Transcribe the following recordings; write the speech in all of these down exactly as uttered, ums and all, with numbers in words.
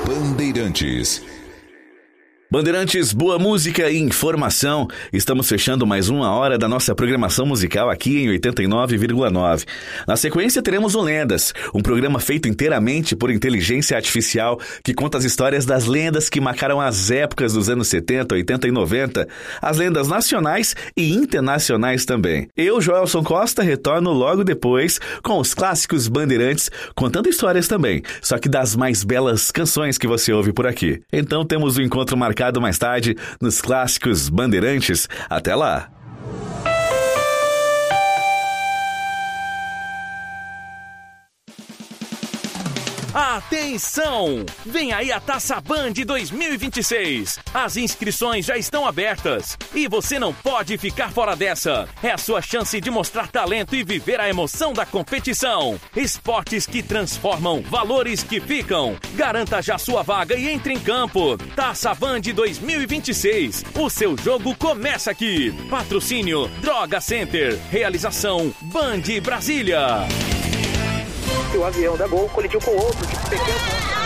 Bandeirantes. Bandeirantes, boa música e informação. Estamos fechando mais uma hora da nossa programação musical aqui em oitenta e nove vírgula nove. Na sequência teremos o Lendas, um programa feito inteiramente por inteligência artificial que conta as histórias das lendas que marcaram as épocas dos anos setenta, oitenta e noventa, as lendas nacionais e internacionais também. Eu, Joelson Costa, retorno logo depois com os clássicos Bandeirantes, contando histórias também, só que das mais belas canções que você ouve por aqui. Então temos o encontro marcado mais tarde nos clássicos Bandeirantes. Até lá! Atenção! Vem aí a Taça Band dois mil e vinte e seis. As inscrições já estão abertas e você não pode ficar fora dessa. É a sua chance de mostrar talento e viver a emoção da competição. Esportes que transformam, valores que ficam. Garanta já sua vaga e entre em campo. Taça Band dois mil e vinte e seis. O seu jogo começa aqui. Patrocínio Droga Center. Realização Band Brasília. O avião da Gol colidiu com outro de pequeno.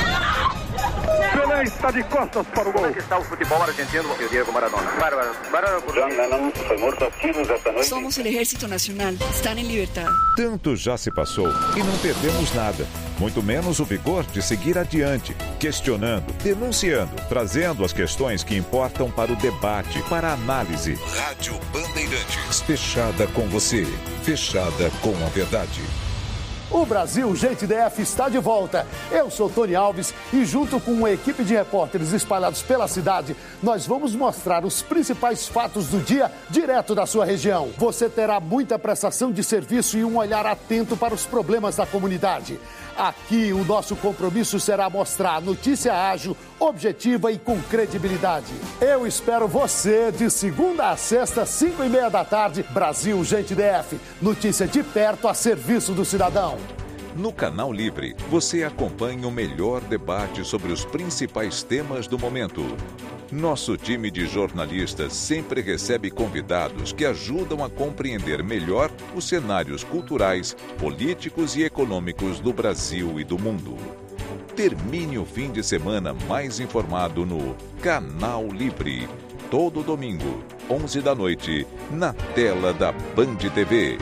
Pelé está de costas para o gol. Como é que está o futebol argentino e o Diego Maradona? Bárbaro, Bárbaro. John Lennon foi morto a tiros esta noite. Somos o Ejército Nacional. Estão em liberdade. Tanto já se passou e não perdemos nada. Muito menos o vigor de seguir adiante, questionando, denunciando, trazendo as questões que importam para o debate, para a análise. Rádio Bandeirantes. Fechada com você, fechada com a verdade. O Brasil Gente D F está de volta. Eu sou Tony Alves e junto com uma equipe de repórteres espalhados pela cidade, nós vamos mostrar os principais fatos do dia direto da sua região. Você terá muita prestação de serviço e um olhar atento para os problemas da comunidade. Aqui o nosso compromisso será mostrar notícia ágil, objetiva e com credibilidade. Eu espero você de segunda a sexta, cinco e meia da tarde, Brasil Gente D F. Notícia de perto a serviço do cidadão. No Canal Livre, você acompanha o melhor debate sobre os principais temas do momento. Nosso time de jornalistas sempre recebe convidados que ajudam a compreender melhor os cenários culturais, políticos e econômicos do Brasil e do mundo. Termine o fim de semana mais informado no Canal Livre. Todo domingo, onze da noite, na tela da Band T V.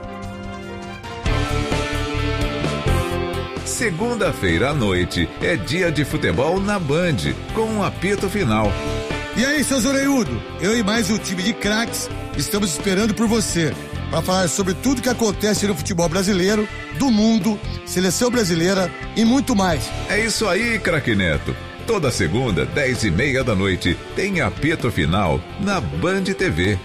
Segunda-feira à noite é dia de futebol na Band, com um apito final. E aí, seus orelhudos? Eu e mais um time de craques estamos esperando por você para falar sobre tudo que acontece no futebol brasileiro, do mundo, seleção brasileira e muito mais. É isso aí, craque Neto. Toda segunda, dez e meia da noite, tem apito final na Band T V.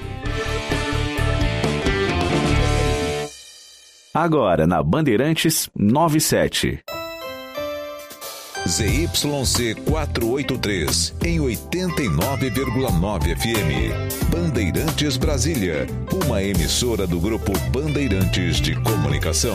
Agora na Bandeirantes noventa e sete. Z Y C quatrocentos e oitenta e três, em oitenta e nove vírgula nove F M. Bandeirantes Brasília, uma emissora do Grupo Bandeirantes de Comunicação.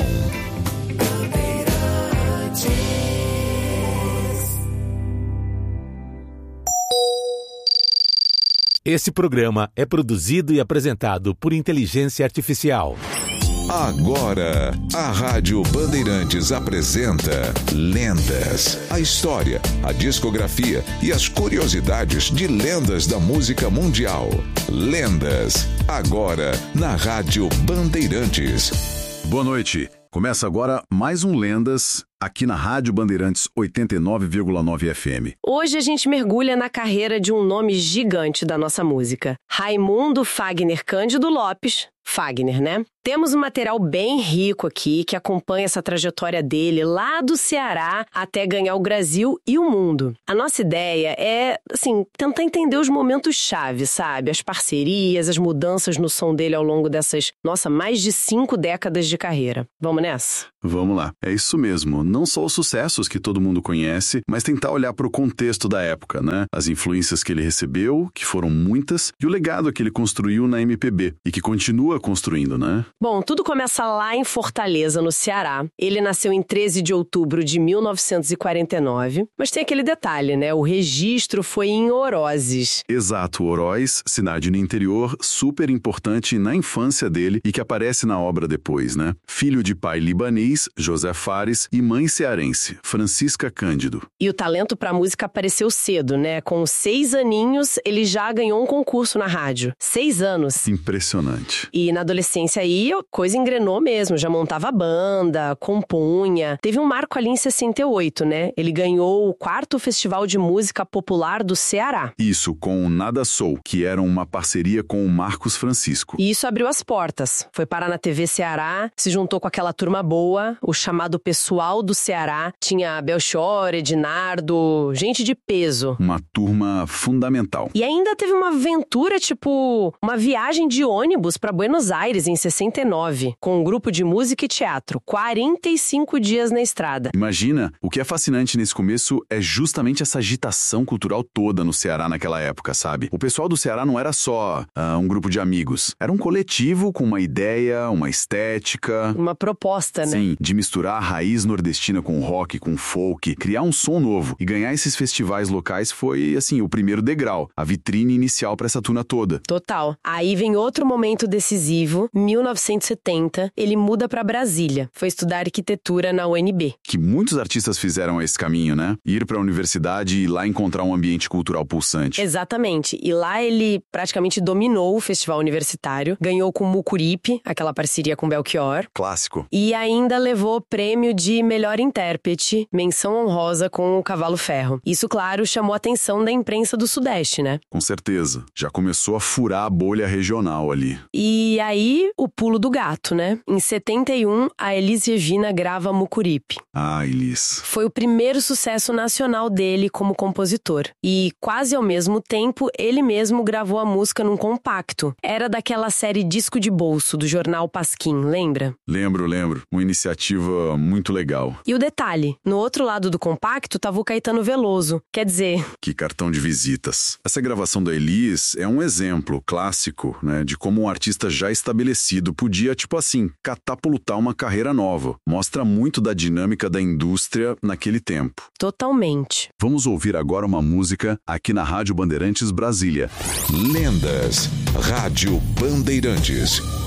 Esse programa é produzido e apresentado por inteligência artificial. Agora, a Rádio Bandeirantes apresenta Lendas. A história, a discografia e as curiosidades de lendas da música mundial. Lendas, agora na Rádio Bandeirantes. Boa noite. Começa agora mais um Lendas aqui na Rádio Bandeirantes oitenta e nove vírgula nove F M. Hoje a gente mergulha na carreira de um nome gigante da nossa música. Raimundo Fagner Cândido Lopes, Fagner, né? Temos um material bem rico aqui que acompanha essa trajetória dele lá do Ceará até ganhar o Brasil e o mundo. A nossa ideia é, assim, tentar entender os momentos-chave, sabe? As parcerias, as mudanças no som dele ao longo dessas, nossa, mais de cinco décadas de carreira. Vamos nessa? Vamos lá. É isso mesmo. Não só os sucessos que todo mundo conhece, mas tentar olhar para o contexto da época, né? As influências que ele recebeu, que foram muitas, e o legado que ele construiu na M P B e que continua continua construindo, né? Bom, tudo começa lá em Fortaleza, no Ceará. Ele nasceu em treze de outubro de mil novecentos e quarenta e nove, mas tem aquele detalhe, né? O registro foi em Orosis. Exato, Oroz, cidade no interior, super importante na infância dele e que aparece na obra depois, né? Filho de pai libanês, José Fares, e mãe cearense, Francisca Cândido. E o talento pra música apareceu cedo, né? Com seis aninhos, ele já ganhou um concurso na rádio. Seis anos. Impressionante. E na adolescência aí, a coisa engrenou mesmo. Já montava banda, compunha. Teve um marco ali em sessenta e oito, né? Ele ganhou o quarto Festival de Música Popular do Ceará. Isso, com o Nada Sou, que era uma parceria com o Marcos Francisco. E isso abriu as portas. Foi parar na T V Ceará, se juntou com aquela turma boa, o chamado Pessoal do Ceará. Tinha Belchior, Ednardo, gente de peso. Uma turma fundamental. E ainda teve uma aventura, tipo, uma viagem de ônibus para Buenos Aires em sessenta e nove, com um grupo de música e teatro. quarenta e cinco dias na estrada. Imagina, o que é fascinante nesse começo é justamente essa agitação cultural toda no Ceará naquela época, sabe? O pessoal do Ceará não era só uh, um grupo de amigos. Era um coletivo com uma ideia, uma estética... Uma proposta, né? Sim, de misturar a raiz nordestina com rock, com folk, criar um som novo. E ganhar esses festivais locais foi, assim, o primeiro degrau, a vitrine inicial para essa turma toda. Total. Aí vem outro momento decisivo, mil novecentos e setenta, ele muda para Brasília. Foi estudar arquitetura na U N B. Que muitos artistas fizeram esse caminho, né? Ir para a universidade e lá encontrar um ambiente cultural pulsante. Exatamente. E lá ele praticamente dominou o festival universitário, ganhou com Mucuripe, aquela parceria com Belchior. Clássico. E ainda levou prêmio de melhor intérprete, menção honrosa com o Cavalo Ferro. Isso, claro, chamou a atenção da imprensa do Sudeste, né? Com certeza. Já começou a furar a bolha regional ali. E aí, o pulo do gato, né? Em setenta e um, a Elis Regina grava Mucuripe. Ah, Elis. Foi o primeiro sucesso nacional dele como compositor. E, quase ao mesmo tempo, ele mesmo gravou a música num compacto. Era daquela série Disco de Bolso, do jornal Pasquim, lembra? Lembro, lembro. Uma iniciativa muito legal. E o detalhe, no outro lado do compacto tava o Caetano Veloso. Quer dizer... Que cartão de visitas. Essa gravação da Elis é um exemplo clássico, né, de como um artista já estabelecido podia, tipo assim, catapultar uma carreira nova. Mostra muito da dinâmica da indústria naquele tempo. Totalmente. Vamos ouvir agora uma música aqui na Rádio Bandeirantes Brasília. Lendas. Rádio Bandeirantes.